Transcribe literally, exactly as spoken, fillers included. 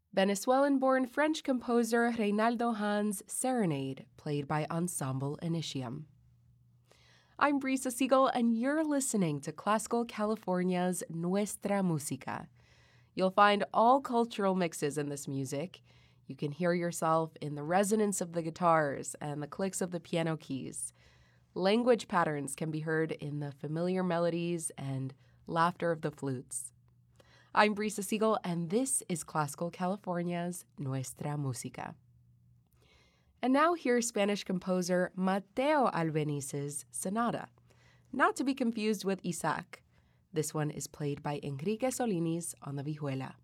Venezuelan-born French composer Reinaldo Hahn's Serenade, played by Ensemble Initium. I'm Brisa Siegel, and you're listening to Classical California's Nuestra Música. You'll find all cultural mixes in this music. You can hear yourself in the resonance of the guitars and the clicks of the piano keys. Language patterns can be heard in the familiar melodies and laughter of the flutes. I'm Brisa Siegel, and this is Classical California's Nuestra Música. And now here's Spanish composer Mateo Albéniz's Sonata, not to be confused with Isaac. This one is played by Enrique Solinis on the vihuela.